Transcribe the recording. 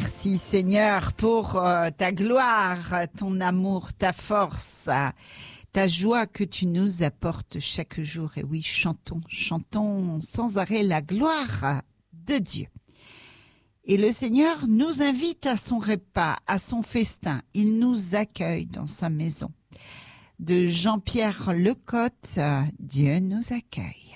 Merci Seigneur pour ta gloire, ton amour, ta force, ta joie que tu nous apportes chaque jour. Et oui, chantons sans arrêt la gloire de Dieu. Et le Seigneur nous invite à son repas, à son festin. Il nous accueille dans sa maison. De Jean-Pierre Lecotte, Dieu nous accueille.